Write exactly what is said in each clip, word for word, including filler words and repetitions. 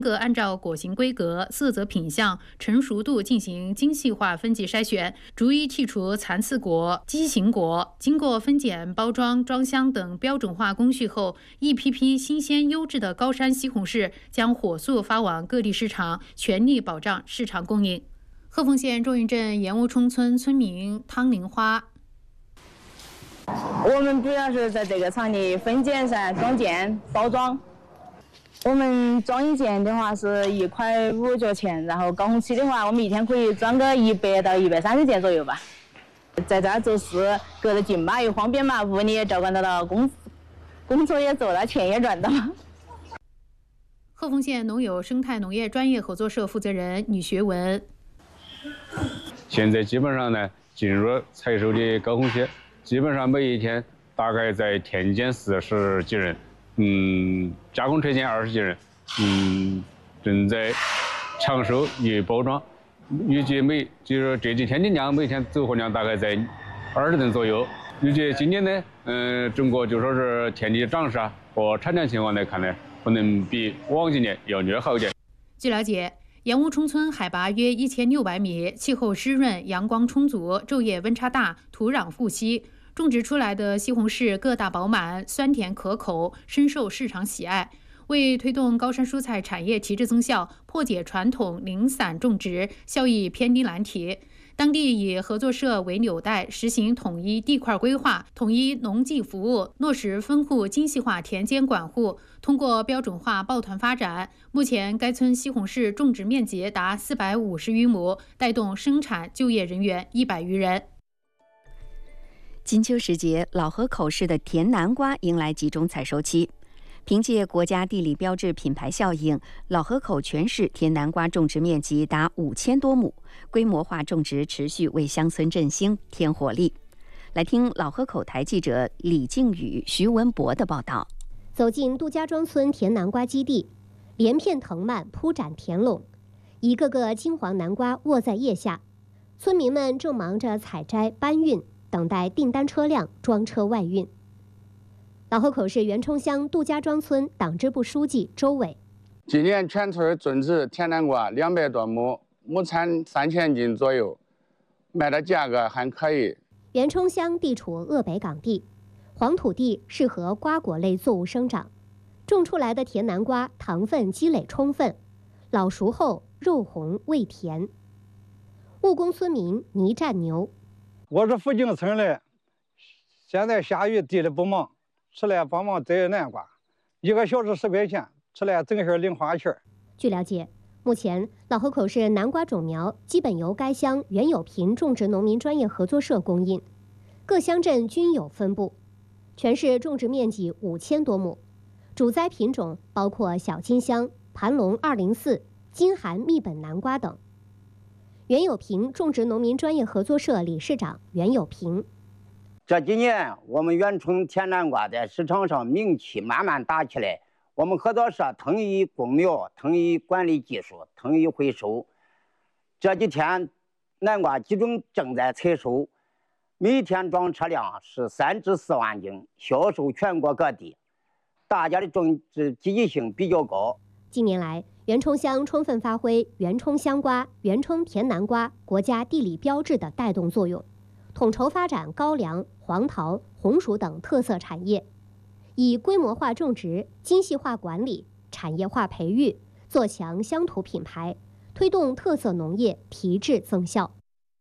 个按照果形规格、色泽品相、成熟度进行精细化分级筛选，逐一剔除残次果、畸形果。经过分拣、包装、装箱等标准化工序后，一批批新鲜优质的高山西红柿将火速发往各地市场，全力保障市场供应。鹤峰县中运镇盐屋冲村村民汤玲花： 我们主要是在这个厂里分拣噻、装件、包装。我们装一件的话是一块五角钱，然后高峰期的话，我们一天可以装个一百到一百三十件左右吧。在这儿做事隔得近嘛，又方便嘛，屋里也照管得到，工工作也做了，钱也赚到。 鹤峰县农友生态农业专业合作社负责人吕学文： 现在基本上呢，进入采收的高峰期，基本上每一天大概在田间四十几人。嗯，加工车间二十几人，嗯，正在抢收与包装。预计每就是这几天的量，每天走货量大概在二十吨左右。预计今年呢，嗯、呃，整个就说是田地长势啊和产量情况来看呢，可能比往几年要略好一点。 据了解，盐屋冲村海拔约一千六百米，气候湿润，阳光充足，昼夜温差大，土壤富硒。种植出来的西红柿个大饱满，酸甜可口，深受市场喜爱。为推动高山蔬菜产业提质增效，破解传统零散种植效益偏低难题，当地以合作社为纽带，实行统一地块规划、统一农技服务，落实分户精细化田间管护，通过标准化抱团发展。目前，该村西红柿种植面积达四百五十余亩，带动生产就业人员一百余人。 金秋时节，老河口市的甜南瓜迎来集中采收期。凭借国家地理标志品牌效应，老河口全市甜南瓜种植面积达五千多亩，规模化种植持续为乡村振兴添活力。来听老河口台记者李靖宇、徐文博的报道。 走进杜家庄村甜南瓜基地，连片藤蔓铺展田垄，一个个金黄南瓜卧在叶下，村民们正忙着采摘搬运，等待订单车辆装车外运。老河口市袁冲乡杜家庄村党支部书记周伟： 今年全村种植甜南瓜两百多亩，亩产三千斤左右，卖的价格还可以。 袁冲乡地处鄂北港地，黄土地适合瓜果类作物生长，种出来的甜南瓜糖分积累充分，老熟后肉红味甜。务工村民倪占牛： 我是附近村的，现在下雨地里不忙，出来帮忙摘南瓜，一个小时十块钱，出来挣些零花钱。 据了解，目前老河口市南瓜种苗基本由该乡原有品种植农民专业合作社供应，各乡镇均有分布，全市种植面积五千多亩，主栽品种包括小金香、盘龙二零四、金韩蜜本南瓜等。袁有平种植农民专业合作社理事长袁有平： 这几年我们袁冲甜南瓜在市场上名气慢慢打起来，我们合作社统一供苗、统一管理技术、统一回收。这几天南瓜集中正在采收，每天装车辆是三至四万斤，销售全国各地，大家的种植积极性比较高。 近年来，袁冲乡充分发挥袁冲香瓜、袁冲甜南瓜国家地理标志的带动作用，统筹发展高粱、黄桃、红薯等特色产业，以规模化种植、精细化管理、产业化培育，做强乡土品牌，推动特色农业提质增效。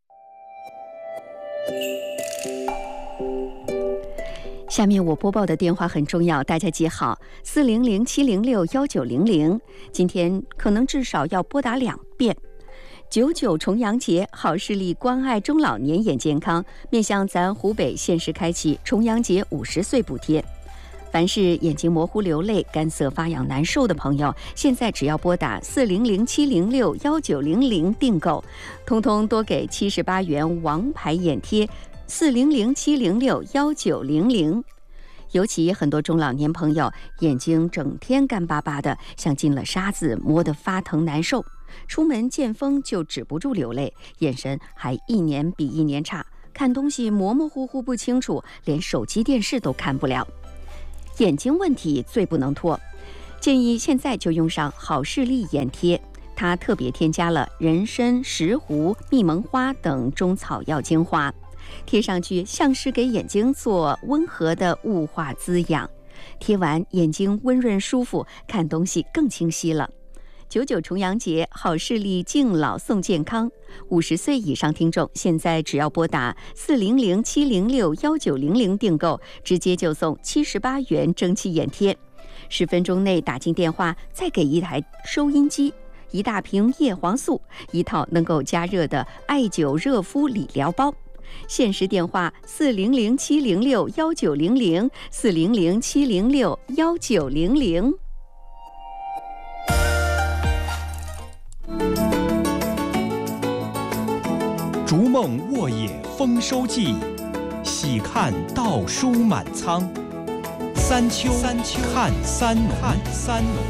下面我播报的电话很重要，大家记好：四零零七零六幺九零零。今天可能至少要拨打两遍。九九重阳节，好视力关爱中老年眼健康，面向咱湖北限时开启重阳节五十岁补贴。凡是眼睛模糊、流泪、干涩、发痒、难受的朋友，现在只要拨打四零零七零六幺九零零订购，通通多给七十八元王牌眼贴。四零零七零六幺九零零。尤其很多中老年朋友眼睛整天干巴巴的，像进了沙子，磨得发疼难受，出门见风就止不住流泪，眼神还一年比一年差，看东西模模糊糊不清楚，连手机电视都看不了。眼睛问题最不能拖， 建议现在就用上好视力眼贴，它特别添加了人参、石斛、蜜蒙花等中草药精华，贴上去像是给眼睛做温和的雾化滋养。贴完眼睛温润舒服，看东西更清晰了。九九重阳节，好视力敬老送健康。五十岁以上听众现在只要拨打四零零七零六幺九零零订购，直接就送七十八元蒸汽眼贴。十分钟内打进电话，再给一台收音机、一大瓶叶黄素、一套能够加热的艾灸热敷理疗包。限时电话四零零七零六幺九零零四零零七零六幺九零零。 逐梦沃野丰收季，喜看稻书满仓。三秋三秋看三农，看三农。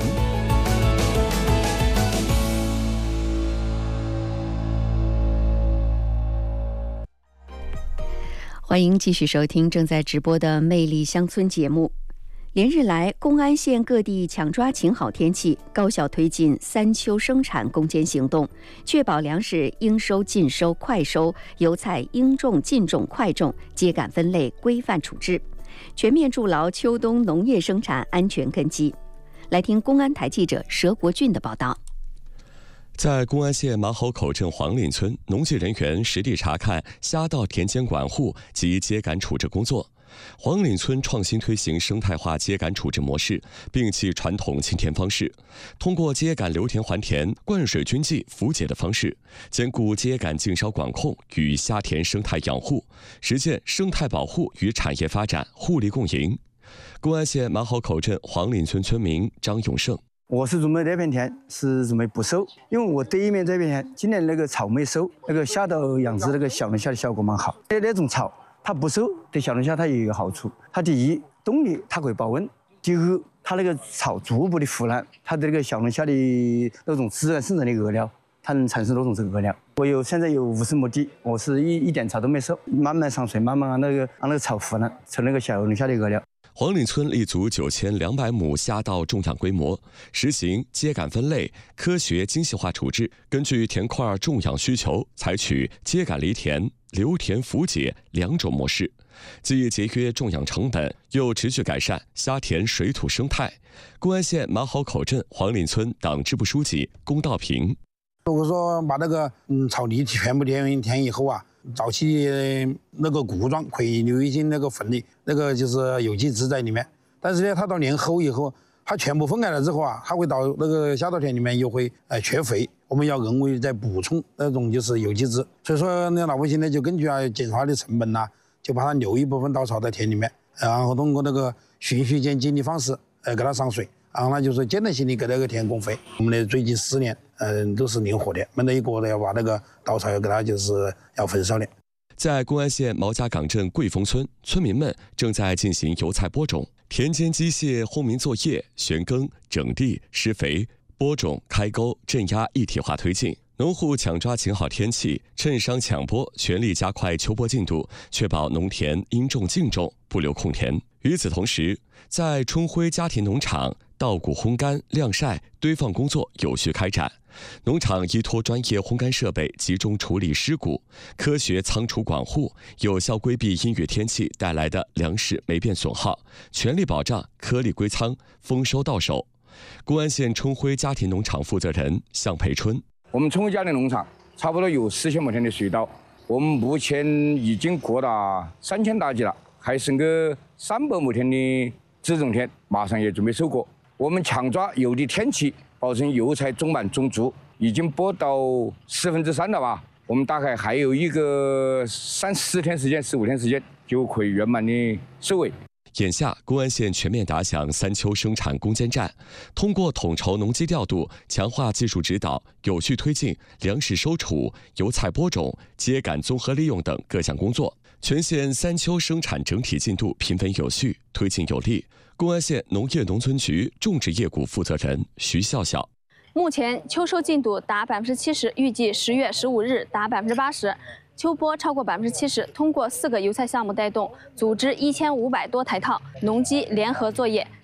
欢迎继续收听正在直播的《魅力乡村》节目。连日来，公安县各地抢抓晴好天气，高效推进三秋生产攻坚行动，确保粮食应收尽收快收，油菜应种尽种快种，秸秆分类规范处置，全面筑牢秋冬农业生产安全根基。来听公安台记者佘国俊的报道。 在公安县马吼口镇黄岭村，农技人员实地查看虾稻田间管护及秸秆处置工作。黄岭村创新推行生态化秸秆处置模式，摒弃传统清田方式，通过秸秆留田还田、灌水均剂、伏解的方式，兼顾秸秆净烧管控与虾田生态养护，实现生态保护与产业发展互利共赢。公安县马吼口镇黄岭村村民张永胜。 我是准备这片田是准备不收，因为我对面这片田今年那个草没收，那个虾稻养殖那个小龙虾的效果蛮好。那那种草它不收，对小龙虾它也有好处。它第一，冬里它可以保温；第二，它那个草逐步的腐烂，它的那个小龙虾的那种自然生长的鹅料，它能产生多种这个鹅料。我有现在有五十亩地，我是一一点草都没收，慢慢上水，慢慢让那个让那个草腐烂，成那个小龙虾的鹅料。 黄岭村立足九千两百亩虾稻种养规模，实行秸秆分类、科学精细化处置，根据田块种养需求，采取秸秆犁田、留田伏解两种模式，既节约种养成本，又持续改善虾田水土生态。公安县马吼口镇黄岭村党支部书记龚道平： 如果说把那个嗯草泥全部填填以后啊，早期那个固状可以留一些那个粉类，那个就是有机质在里面。但是呢，它到年后以后，它全部分开了之后啊，它会到那个虾稻田里面又会呃缺肥，我们要人为再补充那种就是有机质。所以说那老百姓呢就根据啊减少它的成本呐、啊，就把它留一部分稻草在田里面，然后通过那个循序渐进的方式，呃给它上水。然后呢，就是阶段性的给那个田供肥。我们的最近十年，嗯、呃，都是灵活的，每到一个的要把那个稻草要给它就是要焚烧的。 在公安县毛家岗镇桂峰村，村民们正在进行油菜播种，田间机械轰鸣作业，旋耕、整地、施肥、播种、开沟、镇压一体化推进。农户抢抓晴好天气，趁商抢播，全力加快秋播进度，确保农田应种尽种，不留空田。与此同时，在春晖家庭农场，稻谷烘干、晾晒、堆放工作有序开展。农场依托专业烘干设备，集中处理湿谷，科学仓储管护，有效规避阴雨天气带来的粮食霉变损耗，全力保障颗粒归仓、丰收到手。公安县春晖家庭农场负责人向培春： 我们春晖家庭农场差不多有四千亩田的水稻，我们目前已经过了三千大畦了，还剩个三百亩田的自种田，马上也准备收割。我们抢抓有利天气，保证油菜种满种足，已经播到四分之三了吧？我们大概还有一个三四天时间、十五天时间就可以圆满的收尾。 眼下，公安县全面打响三秋生产攻坚战，通过统筹农机调度，强化技术指导，有序推进粮食收储、油菜播种、秸秆综合利用等各项工作，全县三秋生产整体进度平稳有序，推进有力。公安县农业农村局种植业股负责人徐笑笑： 目前秋收进度达百分之七十，预计十月十五日达百分之八十。秋播超过百分之七十，通过四个油菜项目带动，组织一千五百多台套农机联合作业，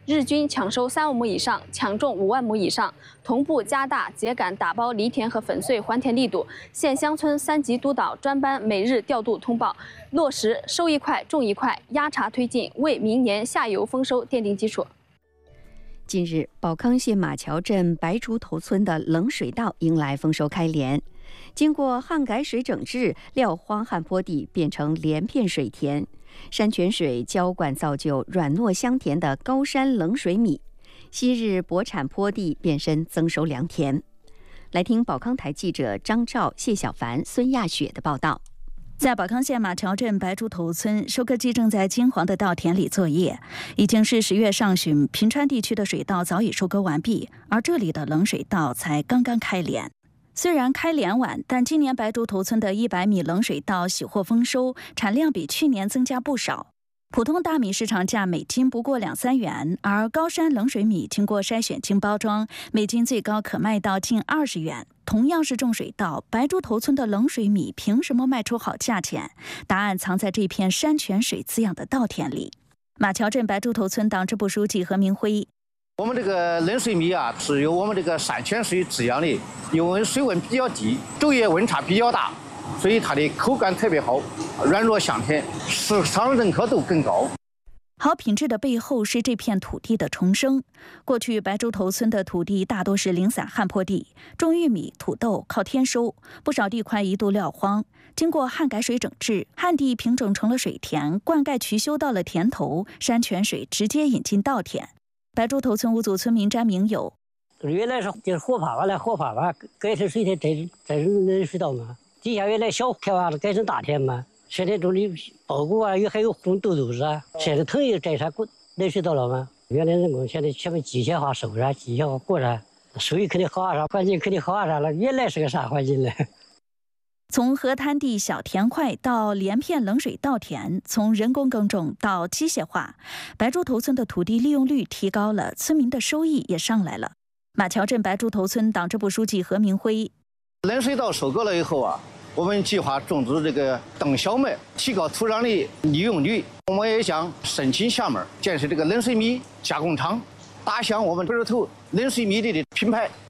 日均抢收三万亩以上，抢种五万亩以上，同步加大秸秆打包犁田和粉碎还田力度。县乡村三级督导专班每日调度通报，落实收一块种一块，压茬推进，为明年下游丰收奠定基础。 近日，保康县马桥镇白竹头村的冷水稻迎来丰收开镰。经过旱改水整治，撂荒旱坡地变成连片水田，山泉水浇灌造就软糯香甜的高山冷水米。昔日薄产坡地变身增收良田。来听保康台记者张照、谢小凡、孙亚雪的报道。 在保康县马桥镇白竹头村，收割机正在金黄的稻田里作业。已经是十月上旬，平川地区的水稻早已收割完毕，而这里的冷水稻才刚刚开镰。虽然开镰晚，但今年白竹头村的一百米冷水稻喜获丰收，产量比去年增加不少。普通大米市场价每斤不过两三元，而高山冷水米经过筛选精包装，每斤最高可卖到近二十元。同样是种水稻，白竹头村的冷水米凭什么卖出好价钱？答案藏在这片山泉水滋养的稻田里。马桥镇白竹头村党支部书记何明辉。 我们这个冷水米啊，是由我们这个山泉水滋养的，因为水温比较低，昼夜温差比较大，所以它的口感特别好，软糯香甜，市场认可度更高。 好品质的背后是这片土地的重生。过去白竹头村的土地大多是零散旱坡地，种玉米、土豆靠天收，不少地块一度撂荒。经过旱改水整治，旱地平整成了水田，灌溉渠修到了田头，山泉水直接引进稻田。白竹头村五组村民詹明友： 原来是就是火粑粑来火粑粑，改成水田，再再冷水稻嘛。底下原来小田洼子改成大田嘛。现在种的苞谷啊，有还有种豆豆子啊，现在统一摘啥过冷水稻了吗？原来人工现在全部机械化收啥，机械化过啥，收益肯定好啊啥，环境肯定好啊啥了。原来是个啥环境呢？ 从河滩地小田块到连片冷水稻田，从人工耕种到机械化，白竹头村的土地利用率提高了，村民的收益也上来了。马桥镇白竹头村党支部书记何明辉： 冷水稻收割了以后啊，我们计划种植这个等小麦，提高土壤的利用率。我们也想申请厦门建设这个冷水米加工厂，打响我们白竹头冷水米的品牌。